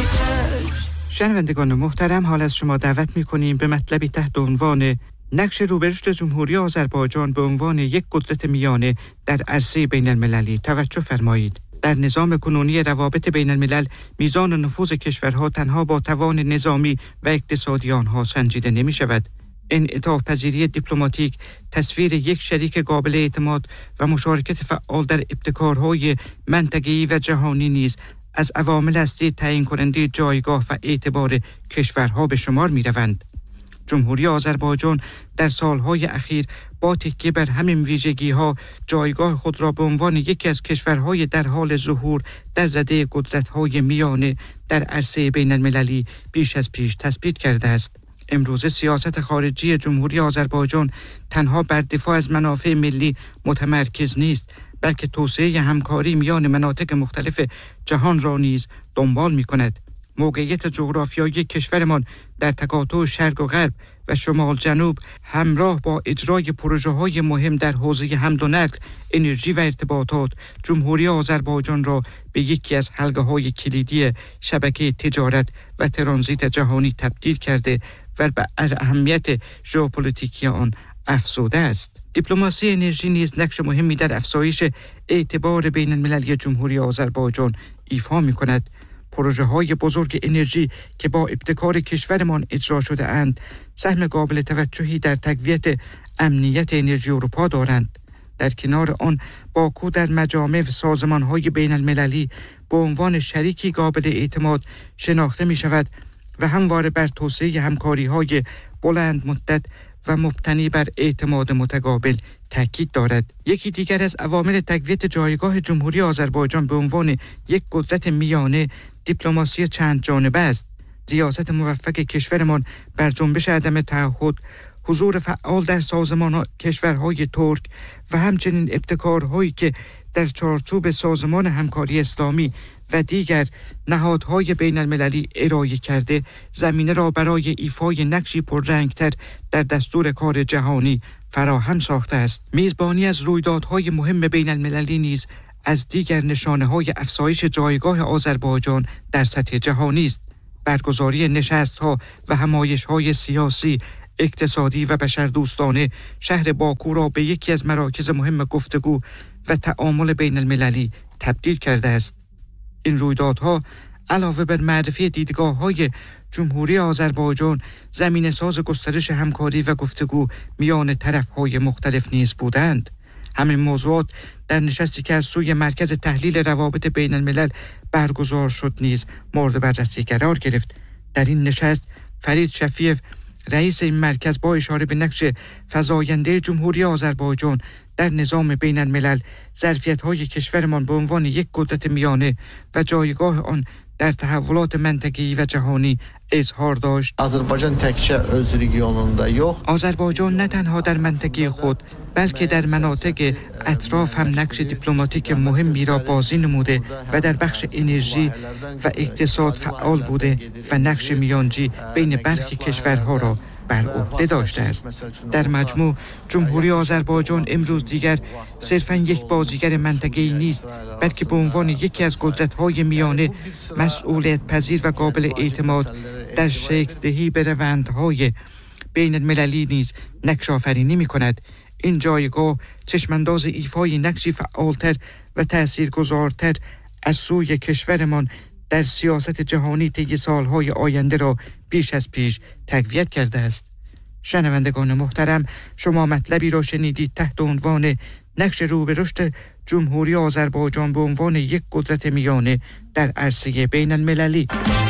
شنوندگان محترم، حال از شما دعوت می‌کنیم به مطلبی تحت عنوان نقش روبرشت جمهوری آذربایجان به عنوان یک قدرت میانه در عرصه بین المللی توجه فرمایید. در نظام کنونی روابط بین الملل میزان نفوذ کشورها تنها با توان نظامی و اقتصادی آنها سنجیده نمی شود. انعطاف پذیری دیپلماتیک، تصویر یک شریک قابل اعتماد و مشارکت فعال در ابتکارهای منطقه‌ای و جهانی نیز از عوامل اصلی تعیین کننده جایگاه و اعتبار کشورها به شمار می روند. جمهوری آذربایجان در سالهای اخیر با تکیه بر همین ویژگی‌ها جایگاه خود را به عنوان یکی از کشورهای در حال ظهور در رده قدرت‌های میانه در عرصه بین المللی بیش از پیش تثبیت کرده است. امروزه سیاست خارجی جمهوری آذربایجان تنها بر دفاع از منافع ملی متمرکز نیست، بلکه توسعه همکاری میان مناطق مختلف جهان را نیز دنبال می‌کند. موقعیت جغرافیایی کشورمان در تقاطع شرق و غرب و شمال جنوب همراه با اجرای پروژه‌های مهم در حوزه حمل و نقل، انرژی و ارتباطات، جمهوری آذربایجان را به یکی از حلقه‌های کلیدی شبکه تجارت و ترانزیت جهانی تبدیل کرده و به اهمیت ژئوپلیتیکی آن افزوده است. دیپلماسی انرژی نیز نقش مهمی در افزایش اعتبار بین المللی جمهوری آذربایجان ایفا می‌کند. پروژه‌های بزرگ انرژی که با ابتکار کشورمان اجرا شده اند، سهم قابل توجهی در تقویت امنیت انرژی اروپا دارند. در کنار آن، باکو در مجامع و سازمان‌های بین المللی به عنوان شریکی قابل اعتماد شناخته می‌شود و همواره بر توسعه همکاری‌های بلند مدت و مبتنی بر اعتماد متقابل تاکید دارد. یکی دیگر از عوامل تقویت جایگاه جمهوری آذربایجان به عنوان یک قدرت میانه دیپلماسی چند جانبه است. ریاست موفق کشورمان بر جنبش عدم تعهد، حضور فعال در سازمان کشورهای ترک و همچنین ابتکارهایی که در چارچوب سازمان همکاری اسلامی و دیگر نهادهای بین المللی ارائه کرده، زمینه را برای ایفای نقشی پررنگتر در دستور کار جهانی فراهم ساخته است. میزبانی از رویدادهای مهم بین المللی نیز از دیگر نشانه‌های افزایش جایگاه آذربایجان در سطح جهانی است. برگزاری نشست‌ها و همایش‌های سیاسی، اقتصادی و بشردوستانه شهر باکو را به یکی از مراکز مهم گفتگو و تعامل بین المللی تبدیل کرده است. این رویدادها علاوه بر معرفی دیدگاه‌های جمهوری آذربایجان، زمینه‌ساز گسترش همکاری و گفتگو میان طرف‌های مختلف نیز بودند. همین موضوعات در نشستی که از سوی مرکز تحلیل روابط بین الملل برگزار شد نیز مورد بررسی قرار گرفت. در این نشست فرید شفیف، رئیس این مرکز، با اشاره به نقش فزاینده جمهوری آذربایجان در نظام بین الملل، ظرفیت‌های کشورمان به عنوان یک قدرت میانه و جایگاه آن در تحولات منطقه‌ای و جهانی اظهار داشت. آذربایجان نه تنها در منطقه خود بلکه در مناطق اطراف هم نقش دیپلماتیک مهمی را بازی نموده و در بخش انرژی و اقتصاد فعال بوده و نقش میانجی بین برخی کشورها را بر عهده داشته است. در مجموع، جمهوری آذربایجان امروز دیگر صرفاً یک بازیگر منطقه‌ای نیست، بلکه به عنوان یکی از قدرت‌های میانه، مسئولیت پذیر و قابل اعتماد در شکل دهی به روندهای بین المللی نیز نقش آفرینی می‌کند. این جایگاه چشمانداز ایفای نقشی فعالتر و تأثیرگذارتر از سوی کشورمان در سیاست جهانی طی سالهای آینده را بیش از پیش تقویت کرده است. شنوندگان محترم، شما مطلبی را شنیدید تحت عنوان نقش رو به رشد جمهوری آذربایجان به عنوان یک قدرت میانه در عرصه بین المللی.